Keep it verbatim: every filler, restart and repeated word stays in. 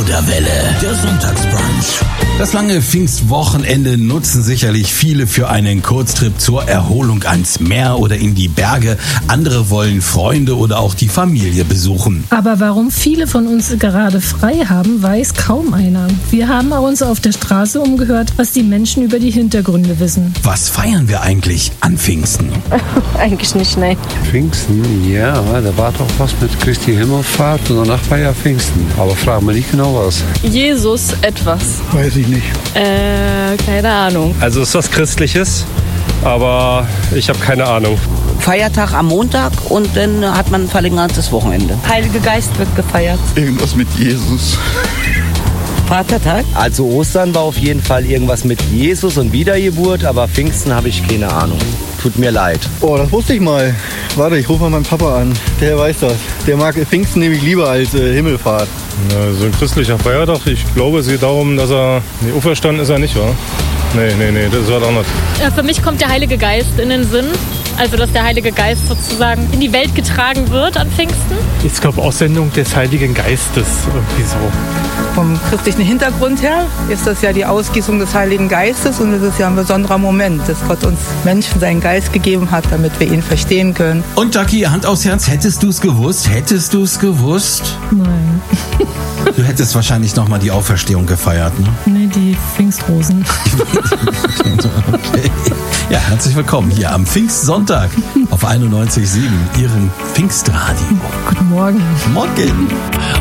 Kauderwelle, der Sonntagsbrunch. Das lange Pfingstwochenende nutzen sicherlich viele für einen Kurztrip zur Erholung ans Meer oder in die Berge. Andere wollen Freunde oder auch die Familie besuchen. Aber warum viele von uns gerade frei haben, weiß kaum einer. Wir haben uns auf der Straße umgehört, was die Menschen über die Hintergründe wissen. Was feiern wir eigentlich an Pfingsten? Eigentlich nicht, nein. Pfingsten, ja, da war doch was mit Christi Himmelfahrt und danach war ja Pfingsten. Aber frag mal nicht genau was. Jesus etwas. Weiß ich nicht. Äh, keine Ahnung. Also es ist was Christliches, aber ich habe keine Ahnung. Feiertag am Montag und dann hat man ein verlängertes Wochenende. Heilige Geist wird gefeiert. Irgendwas mit Jesus. Vatertag? Also Ostern war auf jeden Fall irgendwas mit Jesus und Wiedergeburt, aber Pfingsten habe ich keine Ahnung. Tut mir leid. Oh, das wusste ich mal. Warte, ich rufe mal meinen Papa an. Der weiß das. Der mag Pfingsten nämlich lieber als äh, Himmelfahrt. Ja, so ein christlicher Feiertag. Ich glaube, es geht darum, dass er... Nee, auferstanden ist er nicht, wa? Nee, nee, nee, das war doch nicht. Ja, für mich kommt der Heilige Geist in den Sinn. Also, dass der Heilige Geist sozusagen in die Welt getragen wird an Pfingsten. Ich glaube, Aussendung des Heiligen Geistes, irgendwie so. Vom christlichen Hintergrund her ist das ja die Ausgießung des Heiligen Geistes und es ist ja ein besonderer Moment, dass Gott uns Menschen seinen Geist gegeben hat, damit wir ihn verstehen können. Und Jackie, Hand aufs Herz, hättest du es gewusst? Hättest du es gewusst? Nein. Du hättest wahrscheinlich nochmal die Auferstehung gefeiert, ne? Nee, die Pfingstrosen. Okay. Ja, herzlich willkommen hier am Pfingstsonntag auf einundneunzig Komma sieben, Ihrem Pfingstradio. Guten Morgen. Morgen.